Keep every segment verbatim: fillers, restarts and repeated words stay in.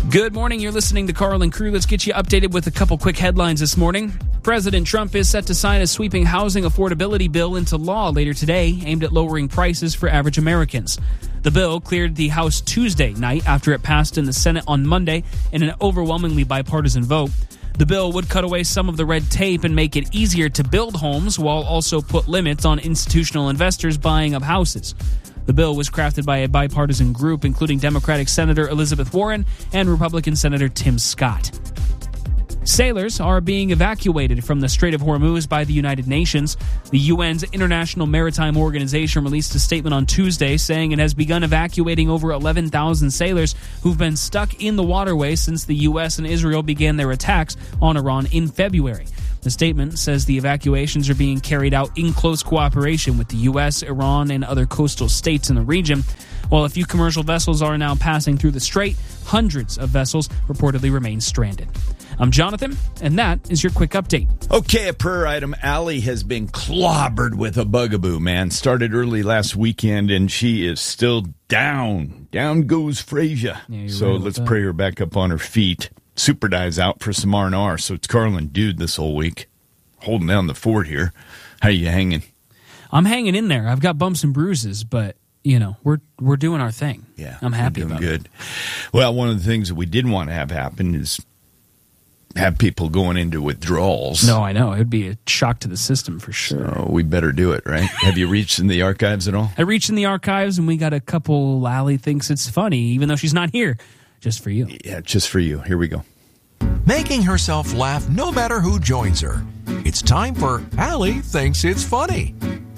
Good morning. You're listening to Carl and Crew. Let's get you updated with a couple quick headlines this morning. President Trump is set to sign a sweeping housing affordability bill into law later today, aimed at lowering prices for average Americans. The bill cleared the House Tuesday night after it passed in the Senate on Monday in an overwhelmingly bipartisan vote. The bill would cut away some of the red tape and make it easier to build homes while also put limits on institutional investors buying up houses. The bill was crafted by a bipartisan group, including Democratic Senator Elizabeth Warren and Republican Senator Tim Scott. Sailors are being evacuated from the Strait of Hormuz by the United Nations. The U N's International Maritime Organization released a statement on Tuesday saying it has begun evacuating over eleven thousand sailors who've been stuck in the waterway since the U S and Israel began their attacks on Iran in February. The statement says the evacuations are being carried out in close cooperation with the U S, Iran, and other coastal states in the region. While a few commercial vessels are now passing through the strait, hundreds of vessels reportedly remain stranded. I'm Jonathan, and that is your quick update. Okay, a prayer item. Allie has been clobbered with a bugaboo, man. Started early last weekend, and she is still down. Down goes Frasier. Yeah, so right let's that. pray her back up on her feet. Super Dive's out for some R and R, so it's Carl and Dude this whole week. Holding down the fort here. How you hanging? I'm hanging in there. I've got bumps and bruises, but, you know, we're we're doing our thing. Yeah. I'm happy doing about good. it. Well, one of the things that we didn't want to have happen is have people going into withdrawals. No, I know. It would be a shock to the system for sure. So we better do it, right? Have you reached in the archives at all? I reached in the archives, and we got a couple. Allie thinks it's funny, even though she's not here. Just for you. Yeah, just for you. Here we go. Making herself laugh no matter who joins her. It's time for Allie Thinks It's Funny.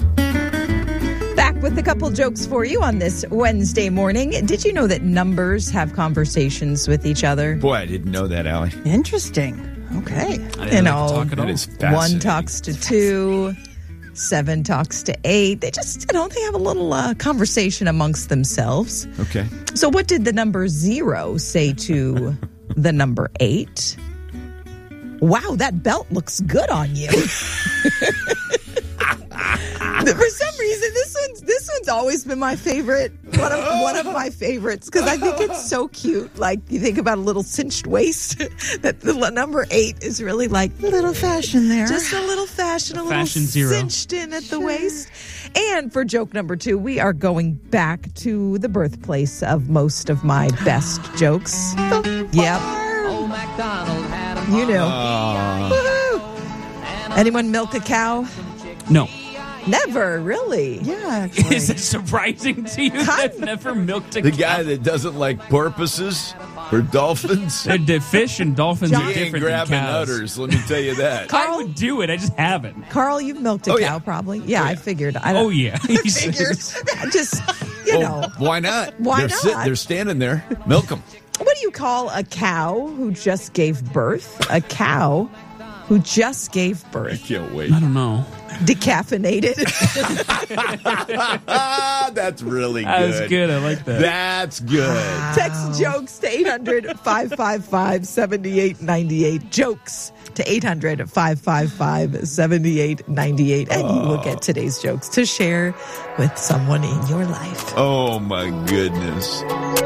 Back with a couple jokes for you on this Wednesday morning. Did you know that numbers have conversations with each other? Boy, I didn't know that, Allie. Interesting. Okay. I didn't you like know, to talk at all. That is fascinating. One talks to two, seven talks to eight. They just, you know, they have a little uh, conversation amongst themselves. Okay. So what did the number zero say to the number eight? Wow, that belt looks good on you. For some reason, this one's this one's always been my favorite. One of one of my favorites because I think it's so cute. Like you think about a little cinched waist. That the number eight is really like a little fashion there. Just a little fashion, a, a little fashion zero. cinched in at sure. the waist. And for joke number two, we are going back to the birthplace of most of my best jokes. Yep. Old MacDonald had a You know. Uh, Woohoo! Anyone milk a cow? No. Never, really. Yeah, actually. Is it surprising to you that I've never milked a the cow? guy that doesn't like porpoises or dolphins, The, the fish and dolphins John- are he ain't different than grabbing cows. udders, let me tell you that. I would do it. I just haven't. Carl, you've milked a Oh, cow, yeah. probably. Yeah, Oh, I yeah. figured. I don't Oh, yeah. figured. Just, you know. Oh, why not? Why they're not? Sit, they're standing there. Milk them. What do you call a cow who just gave birth? A cow who just gave I birth. can't wait. I don't know. Decaffeinated. That's really good. That's good. I like that. That's good. Text jokes to eight hundred, five five five, seven eight nine eight. Jokes to eight hundred, five five five, seven eight nine eight. And you will get today's jokes to share with someone in your life. Oh, my goodness.